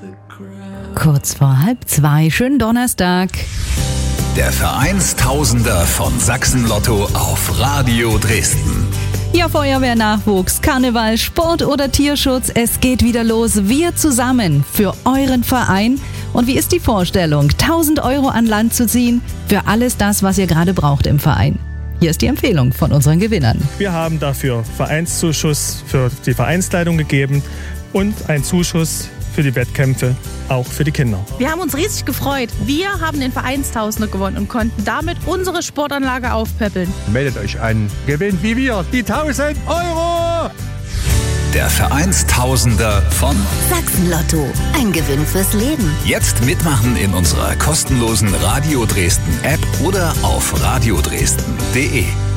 Kurz vor 1:30, schönen Donnerstag. Der Vereinstausender von Sachsen-Lotto auf Radio Dresden. Ja, Feuerwehr, Nachwuchs, Karneval, Sport oder Tierschutz, es geht wieder los. Wir zusammen für euren Verein. Und wie ist die Vorstellung, 1.000 Euro an Land zu ziehen für alles das, was ihr gerade braucht im Verein? Hier ist die Empfehlung von unseren Gewinnern. Wir haben dafür Vereinszuschuss für die Vereinsleitung gegeben und einen Zuschuss für die Wettkämpfe, auch für die Kinder. Wir haben uns riesig gefreut. Wir haben den Vereinstausender gewonnen und konnten damit unsere Sportanlage aufpäppeln. Meldet euch an, gewinnt wie wir die 1.000 Euro! Der Vereinstausender von Sachsen-Lotto. Ein Gewinn fürs Leben. Jetzt mitmachen in unserer kostenlosen Radio Dresden App oder auf radiodresden.de.